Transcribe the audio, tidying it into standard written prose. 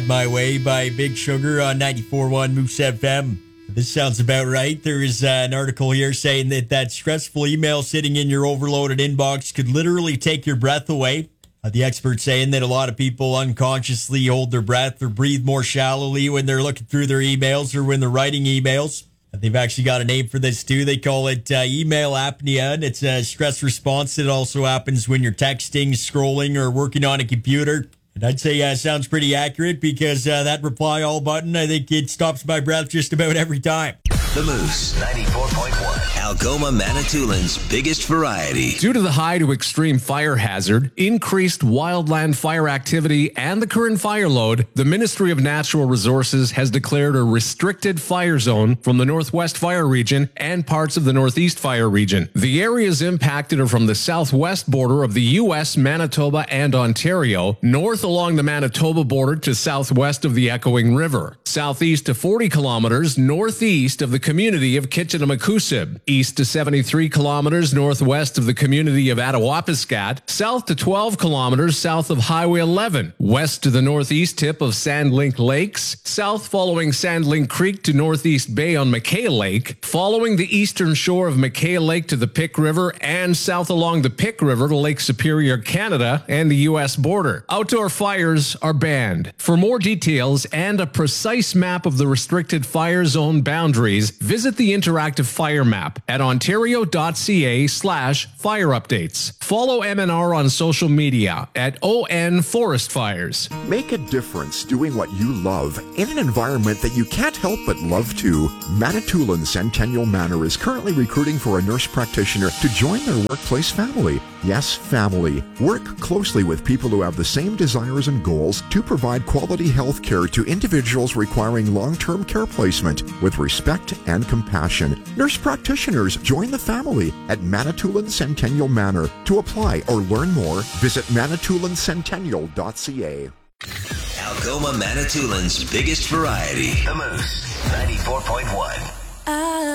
My Way by Big Sugar on 94.1 Moose FM. This sounds about right. There is an article here saying that stressful email sitting in your overloaded inbox could literally take your breath away. The expert's saying that a lot of people unconsciously hold their breath or breathe more shallowly when they're looking through their emails or when they're writing emails. They've actually got a name for this too. They call it email apnea, and it's a stress response that also happens when you're texting, scrolling, or working on a computer. And I'd say sounds pretty accurate because that reply all button, I think it stops my breath just about every time. The Moose, 94.1. Algoma Manitoulин's biggest variety. Due to the high to extreme fire hazard, increased wildland fire activity, and the current fire load, the Ministry of Natural Resources has declared a restricted fire zone from the Northwest Fire Region and parts of the Northeast Fire Region. The areas impacted are from the southwest border of the U.S., Manitoba, and Ontario, north along the Manitoba border to southwest of the Echoing River, southeast to 40 kilometers northeast of the community of Kitchener-Makousib, east to 73 kilometers northwest of the community of Attawapiskat, south to 12 kilometers south of Highway 11, west to the northeast tip of Sandlink Lakes, south following Sandlink Creek to Northeast Bay on McKay Lake, following the eastern shore of McKay Lake to the Pick River, and south along the Pick River to Lake Superior, Canada, and the U.S. border. Outdoor fires are banned. For more details and a precise map of the restricted fire zone boundaries, visit the interactive fire map at ontario.ca/fire updates. Follow MNR on social media at ON Forest Fires. Make a difference doing what you love in an environment that you can't help but love too. Manitoulin Centennial Manor is currently recruiting for a nurse practitioner to join their workplace family. Yes, family. Work closely with people who have the same desires and goals to provide quality health care to individuals requiring long-term care placement with respect and compassion. Nurse practitioners join the family at Manitoulin Centennial Manor. To apply or learn more, visit manitoulincentennial.ca. Algoma Manitoulin's biggest variety. The Moose, 94.1.